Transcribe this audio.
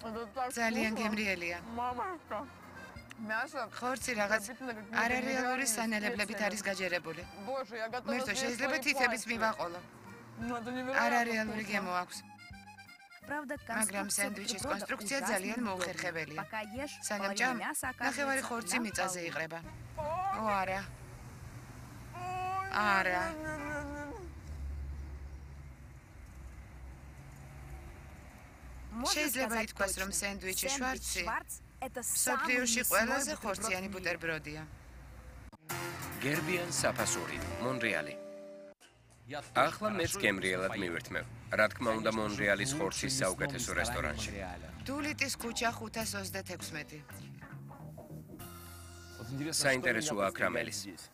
ძალიან გემრიელია. ხორცი რაღაც არარეალური სანელებლებით არის გაჯერებული. მერტო, შეიძლება თითების მივაყოლო. არარეალური გემო აქვს. მაგრამ სენდვიჩის კონსტრუქცია ძალიან მოუხერხებელია. სანამ ჭამ, ნახევარი ხორცი მიწაზე იყრება. ო, არა. არა. შეიძლება ითქვას, რომ სენდვიჩი შვარცი მსოფლიოში ყველაზე ხორციანი ბუტერბროდია. გერბიან საფასური, მონრეალი. ახლა მეც გემრიელად მივერთმევ. რა თქმა უნდა, მონრეალის ხორცის საუკეთესო რესტორანში. დულიტის ქუჩა 536. საინტერესოა აქ რა მელის.